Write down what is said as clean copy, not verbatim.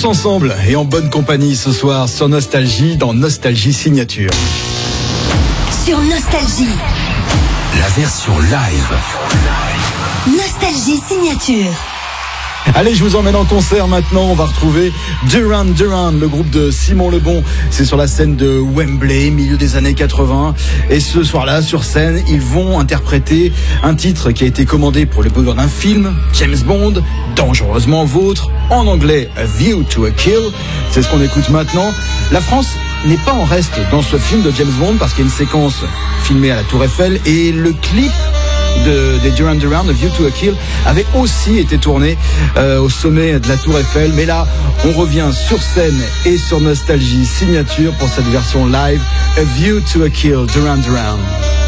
Tous ensemble et en bonne compagnie ce soir sur Nostalgie, dans Nostalgie Signature. Sur Nostalgie, la version live. Nostalgie Signature. Allez, je vous emmène en concert maintenant. On va retrouver Duran Duran, le groupe de Simon Le Bon. C'est sur la scène de Wembley, milieu des années 80. Et ce soir-là, sur scène, ils vont interpréter un titre qui a été commandé pour le besoin d'un film, James Bond, Dangereusement Vôtre, en anglais A View to a Kill. C'est ce qu'on écoute maintenant. La France n'est pas en reste dans ce film de James Bond parce qu'il y a une séquence filmée à la Tour Eiffel et le clip des Duran Duran, A View to a Kill, avait aussi été tourné au sommet de la Tour Eiffel. Mais là, on revient sur scène et sur Nostalgie Signature pour cette version live, A View to a Kill, Duran Duran.